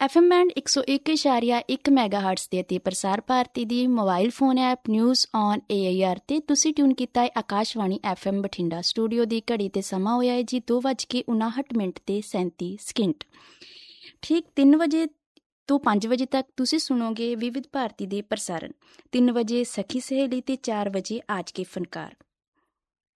FM band 101.1 ਮੈਗਾਹਰਟਜ਼ ਦੇ ਅਤੇ ਪ੍ਰਸਾਰ ਭਾਰਤੀ ਦੀ mobile phone app news on AIR ਤੇ ਤੁਸੀਂ ਟਿਊਨ ਕੀਤਾ ਹੈ ਆਕਾਸ਼ਵਾਣੀ FM ਬਠਿੰਡਾ। ਸਟੂਡੀਓ ਦੀ ਘੜੀ ਤੇ ਸਮਾਂ ਹੋਇਆ ਹੈ ਜੀ 2:59 ਤੇ 37 ਸਕਿੰਟ। ਠੀਕ 3 ਵਜੇ ਤੋਂ 5 ਵਜੇ ਤੱਕ ਤੁਸੀਂ ਸੁਣੋਗੇ ਵਿਵਿਧ ਭਾਰਤੀ ਦੇ ਪ੍ਰਸਾਰਣ। 3 ਵਜੇ ਸਖੀ ਸਹੇਲੀ ਤੇ 4 ਵਜੇ ਆਜ ਕੇ ਫਨਕਾਰ।